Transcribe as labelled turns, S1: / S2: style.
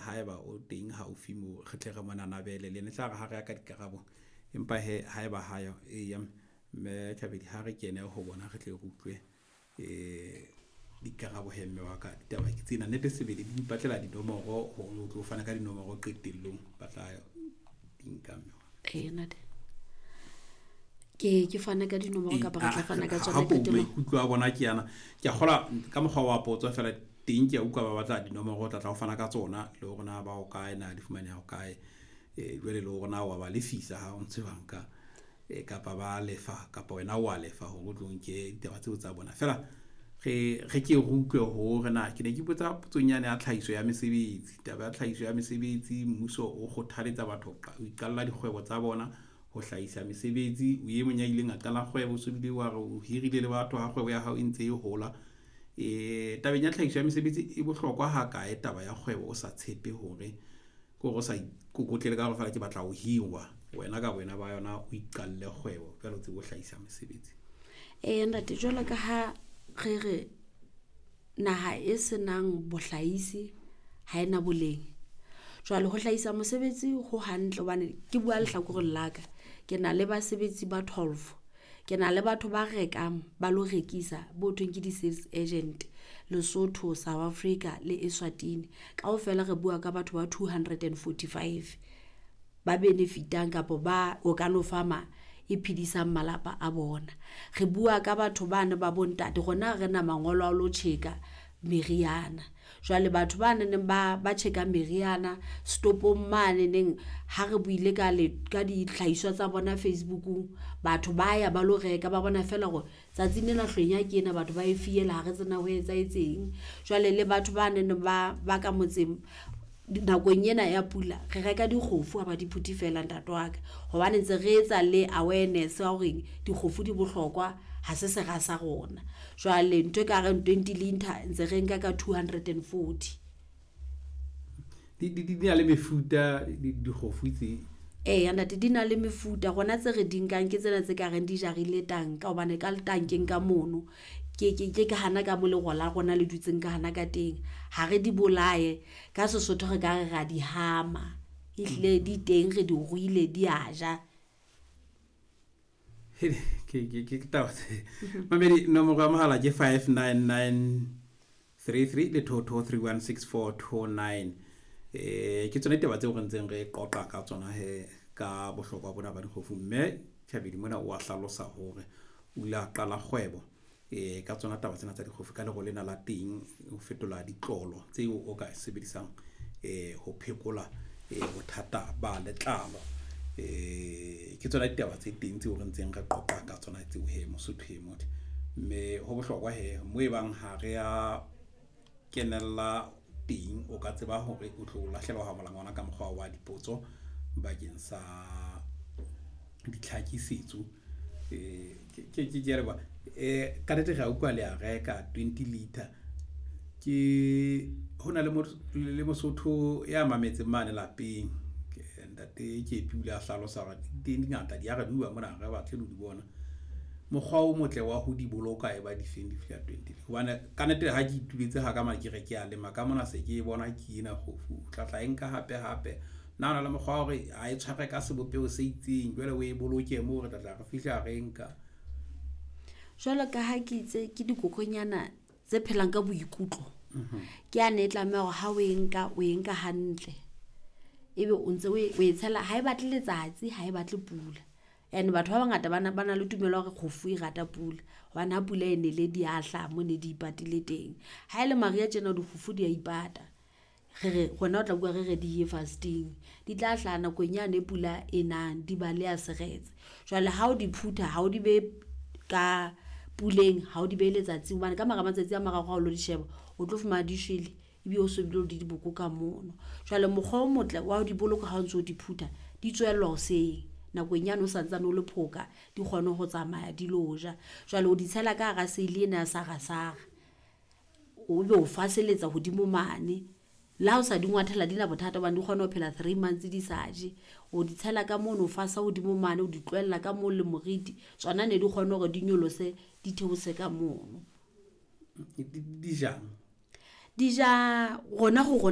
S1: haeba o teng haufi mo re tle re monanabele le ne tla re ha re ya ka dikarabo empa haeba hayo me Thabedi ha re kene ho bona re tle re utlwe dikarabo mme wa ka ditaba ke tsena nete sebedi di ipatlela dinomoro ho o tlo fana ka dinomoro qetellong batla dinkamme
S2: nate ke fana ka dinomoro ka ba tla fana ka tsona
S1: qetellong ha utlwa bona ke yana ke gola ka mogwa wa potso fela teng ke utlwa ba batla dinomoro tla o fana ka tsona le rona ba o kae na di fumane ho kae jwale le rona wa ba lefisa ha o ntse banka kapa ba lefa kapa wena wa lefa ho tlong ke ditaba tseo tsa bona fela re ke utlwe ho rena ke ne ke botsa potsonyane ya tlhahiso ya mesebetsi taba ya tlhahiso ya mesebetsi mmuso o kgothaletsa batho o iqalla dikgwebo tsa bona ho hlahisa mesebetsi o ye monyaileng a qala kgwebo so bile wa re o hirile le batho ha kgwebo ya hao e ntse e hola tabeng ya tlhahiso ya mesebetsi e bohlokwa ha kae taba ya kgwebo o sa tshepe hore ko go sa ikokotlele ka go fela ke batla ho hirwa wena ka wena ba yona o iqalle kgwebo jalo tse bo hlahisa mesebetsi
S2: ntate jwalo ka ha re naha e senang bohlahisi ha ena boleng jwale ho hlahisa mosebetsi ho hantle hobane ke bua le hlakoreng laka ke na le basebetsi ba 12 ke na le batho ba rekang ba lo rekisa bo thweng ke di sales agent Lesotho South Africa le Eswatini kaofela re bua ka batho ba 245 ba benefitang kapo ba organo farmer e phedisang malapa a bona re bua ka batho bana ba bontate gona re na mangolo a lo cheka meriana jwale batho ba neng ba cheka meriana stopong mane neng ha re buile ka di tlhaiswa tsa bona Facebookung batho ba ya ba lo reka ba bona fela gore tsatsing la hlwenya ke ena batho ba e fiela ha re tsena ho etsa etseng jwale le batho ba neng ba ka motseng nakong ena ya pula re reka dikgofu ha ba di phuthi fela ntatwaka hobane ntse re etsa le awareness ya hore dikgofu di bohlokwa ha se ga sa rona jwale ntwe ka re 20 liter ntse re nka ka 240
S1: di na le mefuta dikgofu tse
S2: ntate di na le mefuta gona tse re dinkang ke tsena tse ka reng di jarile tanka hobane ka tankeng ka mono ke ka hana ka mo le gola gona le dutseng ka hana ka teng ha re di bolaye ka Sesotho re ka re ga di hama ile di teng re di ruile di aja
S1: ke tawatse mamedi nomoro ya mohala ke 59933 le toto 316429 ke tsone taba tse go ntseng re qoqa ka tsona ka bohlokwa bona ba dikgofu mme Thabedi mona o a hlalosa hore o la qala kgwebo ka tsona taba tsena tsa dikgofu ka le go lena la teng o fetola ditlolo tseo o ka sebedisang ho phekola bothata ba letlalo ke tsona ditaba tse teng tse o re ntseng re qoqa ka tsona tseo Mosotho motho mme ho bohlokwa mo e bang ha re ya kenella teng o ka tseba hore o tlo lahlewa ha molangwana ka mokgwa wa dipotso bakeng sa ditlhakisetso ke jere ba ka nete ga utlwa le a reka 20 liter ke hona le Mosotho ya mametse mane lapeng ntate ke pula hlalosa ga di ngata di aga bua mona ga ba tle di bona mokgwa o motle wa ho di boloka e ba di feng di fia 20 hobane ka nete ha ke ituletse ha ka ma ke reke a le maka mona se ke bona ke ina khofu tla enka hape nana le mokgwa hore a e tshware ka sebopeo se itseng jwale o e boloke mo re tla re fihla re nka
S2: jwalo ka ha ke itse ke dikokonyana tse phelang ka boikutlo ke a ne tlameha hore ha o enka hantle ebe o ntse o e tshela ha e batle letsatsi ha e batle pula and batho ba bangata bana le tumelo hore khofu e rata pula hobane ha pula e ne le di ahla mo ne di ipatile teng ha ile maria tjena dikhofu di a ipata re gona o tla bua re di ye fasting di tla hlana kwenyane pula enang di ba le a seretse jwale ha o di phutha ha o di be ka puleng ha o di be letsatsi hobane ka matsatsi a mararo ha o lo di sheba o tlo fuma di shwele ibe o so bile di diboko ka mono jwale mokgwa o motle wa di boloka ha o ntse o di phutha di tswelwa o se nakwenyane o santsa no le phoka di kgone go tsamaya di loja jwale o di tshela ka ga seile na sa gasara o be o faseletsa hodimo mane la o sa di ngwathela dina bothata ba di kgone ho phela 3 months di saje o di tshela ka mono o fasa hodimo mane o di tlwella ka mo le moriti tsona ne di kgone gore di nyolose di theose ka mono
S1: di ja
S2: gona go